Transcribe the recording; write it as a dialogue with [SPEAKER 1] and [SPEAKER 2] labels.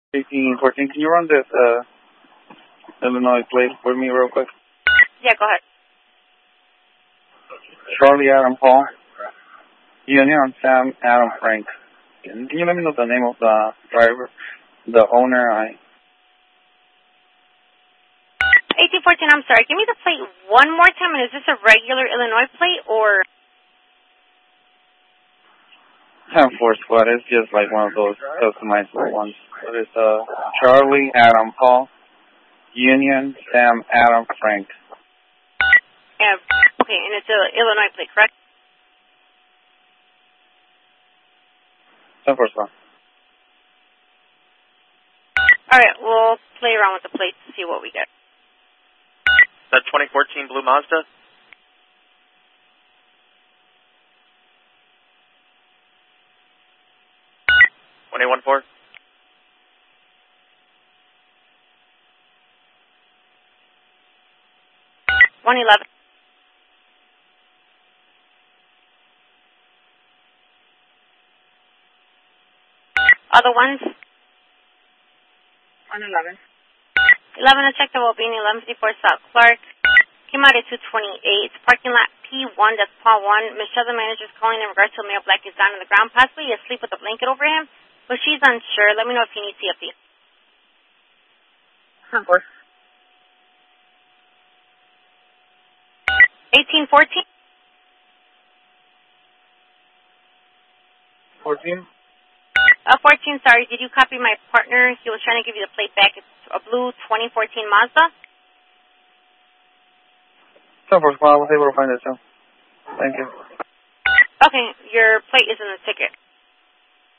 [SPEAKER 1] 1814. Can you run this Illinois plate for me real quick?
[SPEAKER 2] Yeah, go ahead.
[SPEAKER 1] Charlie Adam Paul. Union Sam Adam Frank. Can you let me know the name of the driver, the owner?
[SPEAKER 2] 1814, I'm sorry. Give me the plate one more time. And is this a regular Illinois plate or?
[SPEAKER 1] 10-4 squad. It's just like one of those customizable ones. But it's Charlie Adam Paul. Union Sam Adam Frank.
[SPEAKER 2] Yeah. Okay, and it's an Illinois plate, correct?
[SPEAKER 1] 10-4 squad.
[SPEAKER 2] All right, we'll play around with the plates to see what we get.
[SPEAKER 3] That 2014 blue Mazda? One 814.
[SPEAKER 2] $111. Other ones?
[SPEAKER 4] 111.
[SPEAKER 2] 11 to check the well-being, 1154 South Clark. Came out at 228. Parking lot P1, that's Paul 1. Michelle, the manager, is calling in regards to a male black is down on the ground, possibly asleep with a blanket over him, but she's unsure. Let me know if you need CFD.
[SPEAKER 4] 10-4.
[SPEAKER 2] 1814?
[SPEAKER 1] 14?
[SPEAKER 2] 14, sorry. Did you copy my partner? He was trying to give you the plate back. It's a blue 2014 Mazda.
[SPEAKER 1] 10-4 squad. I was able to find it too. Thank you.
[SPEAKER 2] Okay, your plate is in the ticket.